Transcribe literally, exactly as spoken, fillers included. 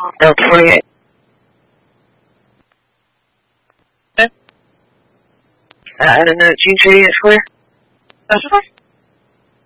No, twenty-eight. Uh, I don't know, Gene City is where? That's right.